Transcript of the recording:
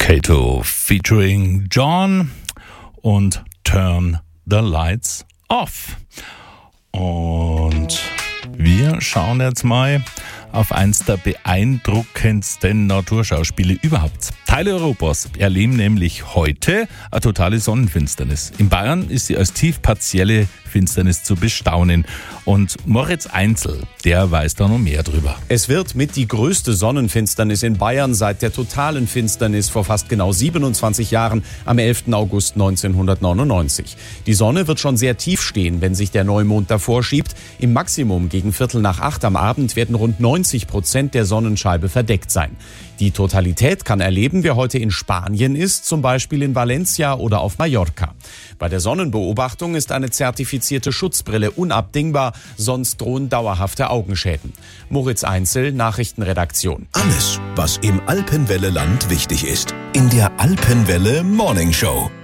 Kato featuring John und Turn the Lights Off. Und wir schauen jetzt mal auf eins der beeindruckendsten Naturschauspiele überhaupt. Teile Europas erleben nämlich heute eine totale Sonnenfinsternis. In Bayern ist sie als tief partielle Finsternis zu bestaunen. Und Moritz Einzel, der weiß da noch mehr drüber. Es wird mit die größte Sonnenfinsternis in Bayern seit der totalen Finsternis vor fast genau 27 Jahren am 11. August 1999. Die Sonne wird schon sehr tief stehen, wenn sich der Neumond davor schiebt. Im Maximum gegen 7:45 am Abend werden rund 90% der Sonnenscheibe verdeckt sein. Die Totalität kann erleben, wer heute in Spanien ist, zum Beispiel in Valencia oder auf Mallorca. Bei der Sonnenbeobachtung ist eine zertifizierte Schutzbrille unabdingbar, sonst drohen dauerhafte Augenschäden. Moritz Einzel, Nachrichtenredaktion. Alles, was im Alpenwelle-Land wichtig ist. In der Alpenwelle Morning Show.